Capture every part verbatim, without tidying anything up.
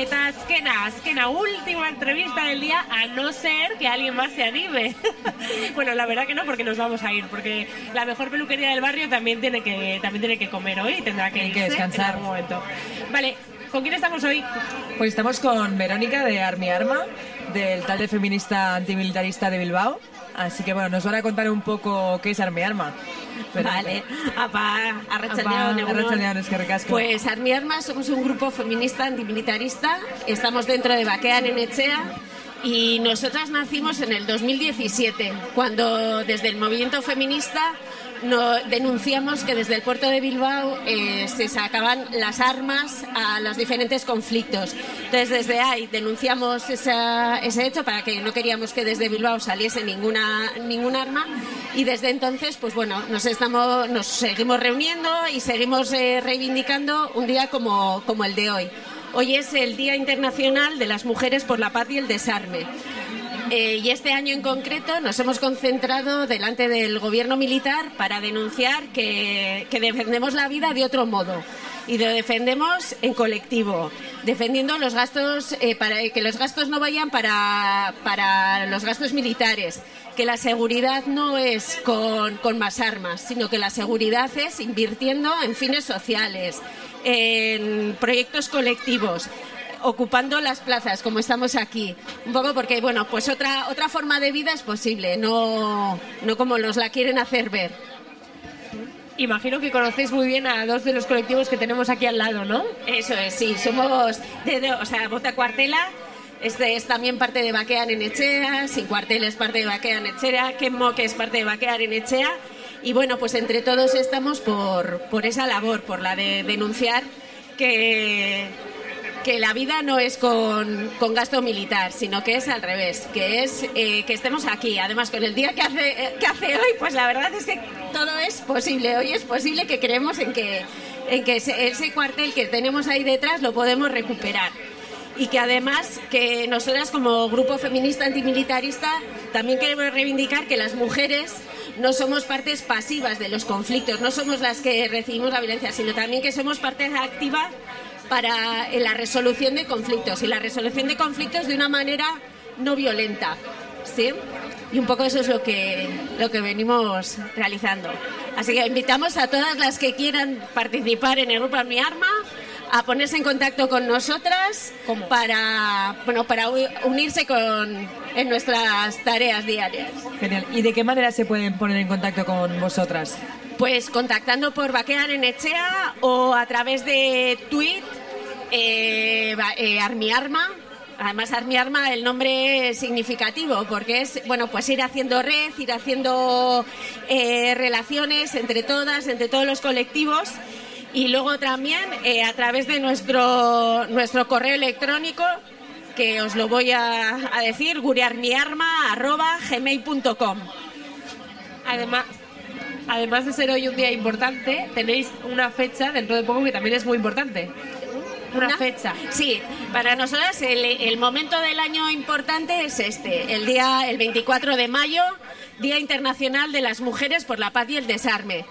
Eta azkena, azkena, última entrevista del día, a no ser que alguien más se anime. Bueno, la verdad que no, porque nos vamos a ir, porque la mejor peluquería del barrio también tiene que, también tiene que comer hoy y tendrá que, Tiene que descansar en algún momento. Vale, ¿con quién estamos hoy? Pues estamos con Verónica de Armi Arma, del taller feminista antimilitarista de Bilbao. Así que bueno, nos van a contar un poco qué es Armi Arma. Verónica. Vale, apa, Apa, arratsaldeon, egunon. arratsaldeon, eskerrik asko. Pues Armi Arma somos un grupo feminista antimilitarista, estamos dentro de Bakean en Etxea y nosotras nacimos en el dos mil diecisiete, cuando desde el movimiento feminista no, denunciamos que desde el puerto de Bilbao eh, se sacaban las armas a los diferentes conflictos. Entonces desde ahí denunciamos esa, ese hecho para que no queríamos que desde Bilbao saliese ninguna, ningún arma y desde entonces pues bueno, nos, estamos, nos seguimos reuniendo y seguimos eh, reivindicando un día como, como el de hoy. Hoy es el Día Internacional de las Mujeres por la Paz y el Desarme. Eh, y este año en concreto nos hemos concentrado delante del gobierno militar para denunciar que, que defendemos la vida de otro modo y lo defendemos en colectivo, defendiendo los gastos, eh, para que los gastos no vayan para, para los gastos militares, que la seguridad no es con, con más armas, sino que la seguridad es invirtiendo en fines sociales, en proyectos colectivos, ocupando las plazas como estamos aquí, un poco porque bueno, pues otra otra forma de vida es posible, no no como nos la quieren hacer ver. Imagino que conocéis muy bien a dos de los colectivos que tenemos aquí al lado, ¿no? Eso es, sí, somos de, de, o sea, Bota Cuartela este es también parte de Bakean en Etxea, Sin Cuartel es parte de Bakean en Etxea, Kenmo que es parte de Bakean en Etxea y bueno, pues entre todos estamos por por esa labor, por la de denunciar que que la vida no es con, con gasto militar, sino que es al revés, que es eh, que estemos aquí. Además, con el día que hace, eh, que hace hoy, pues la verdad es que todo es posible. Hoy es posible que creemos en que, en que ese, ese cuartel que tenemos ahí detrás lo podemos recuperar. Y que además que nosotras como grupo feminista antimilitarista también queremos reivindicar que las mujeres no somos partes pasivas de los conflictos, no somos las que recibimos la violencia, sino también que somos parte activa para la resolución de conflictos y la resolución de conflictos de una manera no violenta, ¿sí? Y un poco eso es lo que lo que venimos realizando. Así que invitamos a todas las que quieran participar en el grupo Armi Arma a ponerse en contacto con nosotras. ¿Cómo? para bueno para unirse con en nuestras tareas diarias. Genial. ¿Y de qué manera se pueden poner en contacto con vosotras? Pues contactando por Bakean en Etxea o a través de tweet eh, eh, Armi Arma. Además, Armi Arma, el nombre es significativo porque es, bueno, pues ir haciendo red, ir haciendo eh, relaciones entre todas, entre todos los colectivos. Y luego también eh, a través de nuestro nuestro correo electrónico, que os lo voy a, a decir, gurearmiarma arroba gmail punto com. Además, además de ser hoy un día importante, tenéis una fecha dentro de poco que también es muy importante. Una, ¿Una? fecha. Sí, para nosotras el, el momento del año importante es este, el día el veinticuatro de mayo, Día Internacional de las Mujeres por la Paz y el Desarme.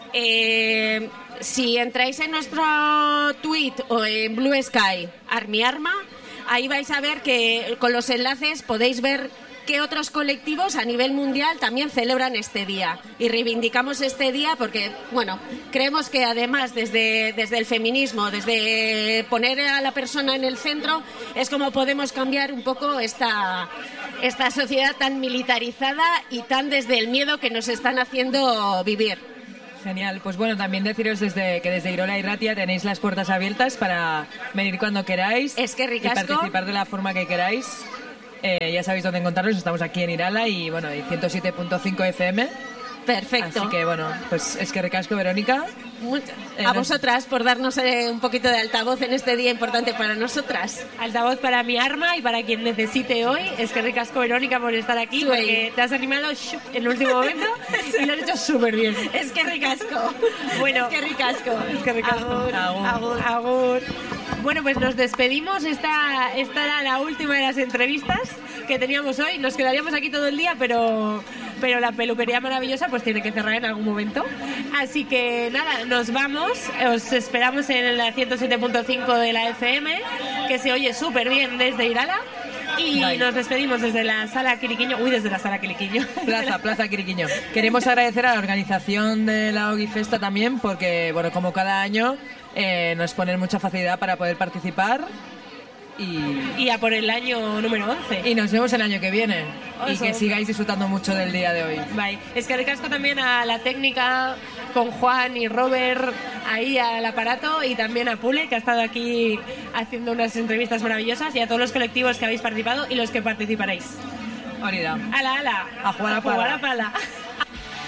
Eh, si entráis en nuestro tweet o en Blue Sky, Armi Arma, ahí vais a ver que con los enlaces podéis ver qué otros colectivos a nivel mundial también celebran este día y reivindicamos este día porque, bueno, creemos que además desde, desde el feminismo, desde poner a la persona en el centro, es como podemos cambiar un poco esta, esta sociedad tan militarizada y tan desde el miedo que nos están haciendo vivir. Genial, pues bueno, también deciros desde que desde Irola y Ratia tenéis las puertas abiertas para venir cuando queráis. Es que y ricasco. participar de la forma que queráis. Eh, ya sabéis dónde encontrarnos, estamos aquí en Irala y bueno, y ciento siete punto cinco F M. Perfecto. Así que bueno, pues es que ricasco, Verónica. Mucho. Eh, A nos- vosotras por darnos eh, un poquito de altavoz en este día importante para nosotras. Altavoz para mi arma y para quien necesite hoy. Es que ricasco, Verónica, por estar aquí, Sí. porque te has animado shup, en el último momento y lo has hecho súper bien. Es que ricasco. Bueno. Es que ricasco. Es que ricasco. Agur. Agur. Agur. Agur. Bueno, pues nos despedimos. Esta, esta era la última de las entrevistas que teníamos hoy. Nos quedaríamos aquí todo el día, pero, pero la peluquería maravillosa pues tiene que cerrar en algún momento. Así que nada, nos vamos. Os esperamos en la ciento siete punto cinco de la F M, que se oye súper bien desde Irala. Y Bye. Nos despedimos desde la Sala Quiriquiño. Uy, desde la Sala Quiriquiño. Plaza, Plaza Quiriquiño. Queremos agradecer a la organización de la Ogi Festa también, porque, bueno, como cada año, eh, nos ponen mucha facilidad para poder participar. Y... y a por el año número once. Y nos vemos el año que viene. Oso. Y que sigáis disfrutando mucho del día de hoy. Bye. Es que recasco también a la técnica con Juan y Robert ahí al aparato, y también a Pule, que ha estado aquí haciendo unas entrevistas maravillosas, y a todos los colectivos que habéis participado y los que participaréis. Orida. Ala, ala. A jugar a, a pala. Jugar a pala.